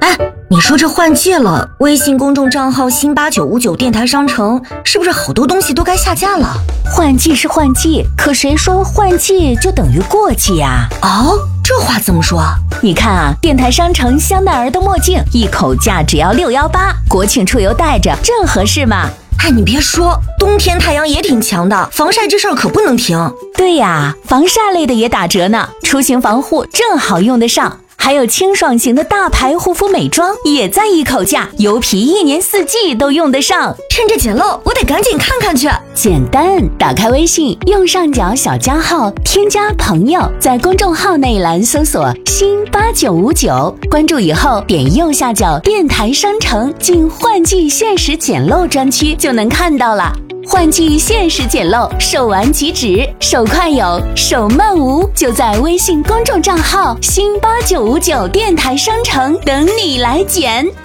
哎，你说这换季了，微信公众账号新8959电台商城是不是好多东西都该下架了？ 换季是换季，可谁说换季就等于过季啊？ 哦，这话怎么说？ 你看啊，电台商城香奈儿的墨镜一口价只要618，国庆出游戴着正合适嘛。 哎，你别说，冬天太阳也挺强的，防晒这事儿可不能停。 对呀，防晒类的也打折呢，出行防护正好用得上。还有清爽型的大牌护肤美妆也在一口价，油皮1年4季都用得上。 趁着捡漏，我得赶紧看看去。 简单，打开微信，右上角小加号，添加朋友，在公众号内栏搜索新8959，关注以后点右下角电台商城，进换季限时捡漏专区就能看到了。换季限时捡漏，手完即止，手快有，手慢无，就在微信公众账号新8959电台商城等你来捡。